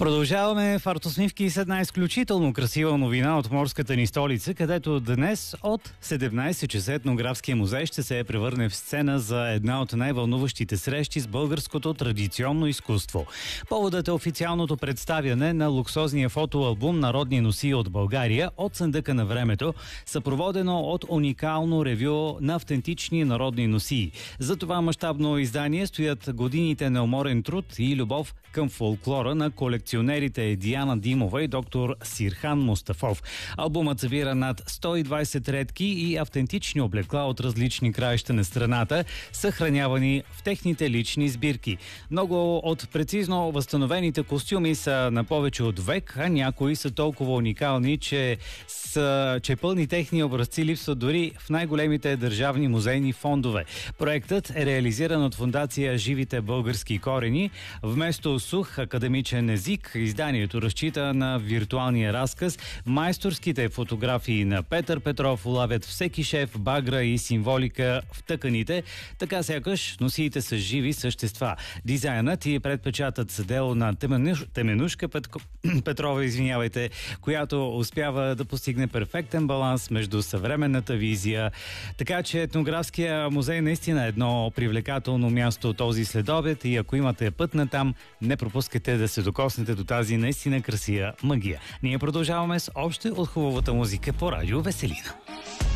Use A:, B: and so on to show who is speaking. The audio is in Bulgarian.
A: Продължаваме в Артосмивки с една изключително красива новина от морската ни столица, където днес от 17 часа Етнографския музей ще се превърне в сцена за една от най-вълнуващите срещи с българското традиционно изкуство. Поводът е официалното представяне на луксозния фотоалбум "Народни носии от България" от съндъка на времето, съпроводено от уникално ревю на автентични народни носии. За това мащабно издание стоят годините неуморен труд и любов към фолклора на колекционерите Диана Димова и доктор Сирхан Мустафов. Албумът събира над 120 редки и автентични облекла от различни краища на страната, съхранявани в техните лични сбирки. Много от прецизно възстановените костюми са на повече от век, а някои са толкова уникални, че пълни техни образци липсват дори в най-големите държавни музейни фондове. Проектът е реализиран от фондация "Живите български корени". Вместо сух академичен език, изданието разчита на виртуалния разказ. Майсторските фотографии на Петър Петров улавят всеки шеф, багра и символика в тъканите, така сякаш носиите са живи същества. Дизайнът и предпечатът са дело на Теменушка Петрова, която успява да постигне перфектен баланс между съвременната визия. Така че Етнографския музей наистина е едно привлекателно място този следобед и ако имате път на там, не пропускайте да се докоснете до тази наистина красива магия. Ние продължаваме с още от хубавата музика по радио Веселина.